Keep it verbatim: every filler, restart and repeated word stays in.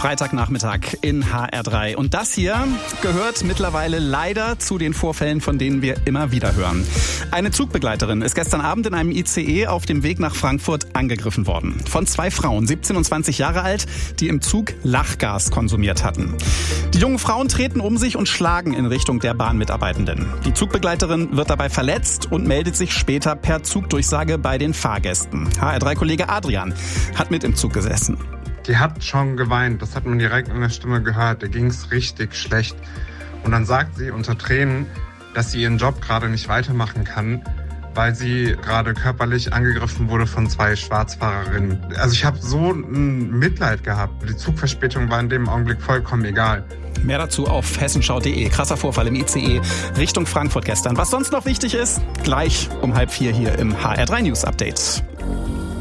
Freitagnachmittag in H R drei. Und das hier gehört mittlerweile leider zu den Vorfällen, von denen wir immer wieder hören. Eine Zugbegleiterin ist gestern Abend in einem I C E auf dem Weg nach Frankfurt angegriffen worden. Von zwei Frauen, siebzehn und zwanzig Jahre alt, die im Zug Lachgas konsumiert hatten. Die jungen Frauen treten um sich und schlagen in Richtung der Bahnmitarbeitenden. Die Zugbegleiterin wird dabei verletzt und meldet sich später per Zugdurchsage bei den Fahrgästen. H R drei-Kollege Adrian hat mit im Zug gesessen. Die hat schon geweint, das hat man direkt in der Stimme gehört, der ging's richtig schlecht. Und dann sagt sie unter Tränen, dass sie ihren Job gerade nicht weitermachen kann, weil sie gerade körperlich angegriffen wurde von zwei Schwarzfahrerinnen. Also ich habe so ein Mitleid gehabt. Die Zugverspätung war in dem Augenblick vollkommen egal. Mehr dazu auf hessenschau punkt de. Krasser Vorfall im I C E Richtung Frankfurt gestern. Was sonst noch wichtig ist, gleich um halb vier hier im H R drei News Update.